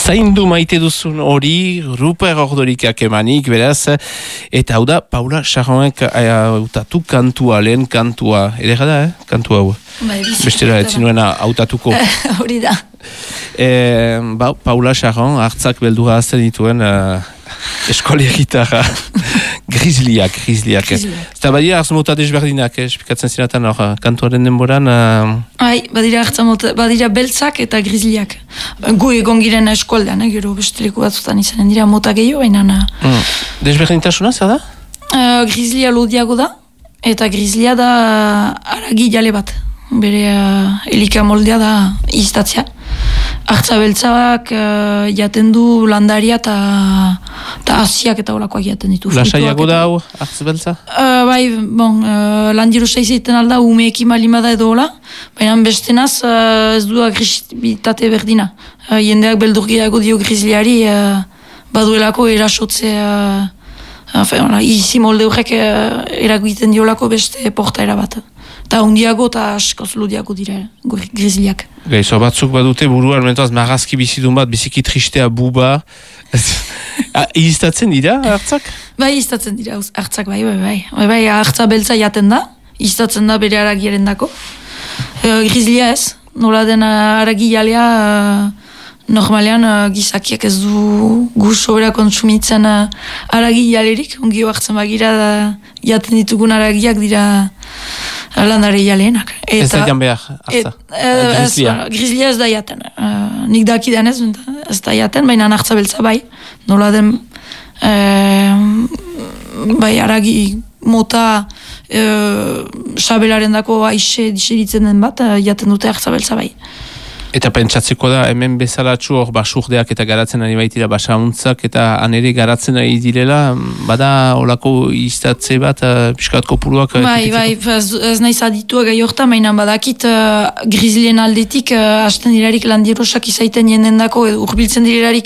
Zaindu maite duzun hori, Ruper Ordorikak emanik, beraz, eta hau da, Paula Charronek hautatu kantua, lehen kantua, edera da, kantua hau? Bestera, ez zinuena hautatuko. Hori da. Paula Charron, hartzak beldura azten dituen eskolia gitarra. Grizzliak. Eta badira hartz mota desberdinak, espikatzen zinatan hor, kantuaren denboran. Badira beltzak eta grizzliak. Gu egon giren eskoldean, gero besteleko batzutan izanen dira mota gehiago, baina... Desberdintasuna, zer da? Grizzlia lodiago da, eta grizzlia da aragi jale bat. Bere elika moldea da iztatzea. Artza beltzak jaten du landaria eta asiak eta olakoak jaten ditu. Lasaiago da hau, artza beltza? Landirosa izaiten alda, umeekin malimada edo hola, baina bestenaz ez du agresibitate berdina. Jendeak beldurgiago dio grizliari baduelako erasotze izi molde horrek eragiten diolako beste portaera bat. Eta hundiago eta askoz lodiago dira grizliak. Gaizo batzuk badute buruan, mentoaz marrazki bizidun bat, biziki tristea buba. Iztatzen dira hartzak? Bai, iztatzen dira hartzak, bai. Hartza beltza jaten da, iztatzen da bere aragiaren dako. Grizlia ez, nola den aragi jalea, normalean gizakiak ez du guzobera kontsumitzen aragi jalerik, ongio hartzen bagira jaten ditugun aragiak dira landare jaleenak. Ez da jan behar, hartza? Grizlia ez da jaten. Nik dakidan ez da jaten, baina hartza beltza bai. Nola den bai aragi mota sabelaren dako aixe diseritzen den bat, jaten dute hartza beltza bai. Eta pentsatzeko da, hemen bezalatxu hor basurdeak eta garatzen ari baitira basauntzak eta anere garatzen ari direla, bada olako iztatze bat, piskat kopuruak? Bai, ez nahiz aditua gai horta, mainan badakit grizlien aldetik hasten dirarik landirosak izaiten jendendako, urbiltzen direlarik